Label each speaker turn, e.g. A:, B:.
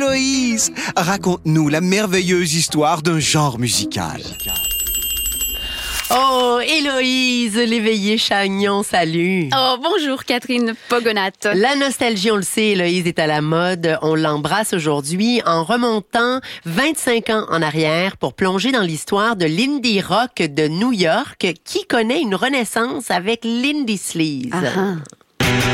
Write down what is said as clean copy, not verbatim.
A: Héloïse, raconte-nous la merveilleuse histoire d'un genre musical.
B: Oh, Héloïse, l'éveillée Chagnon, salut!
C: Oh, bonjour Catherine Pogonat.
B: La nostalgie, on le sait, Héloïse est à la mode. On l'embrasse aujourd'hui en remontant 25 ans en arrière pour plonger dans l'histoire de l'indie rock de New York qui connaît une renaissance avec l'indie sleaze.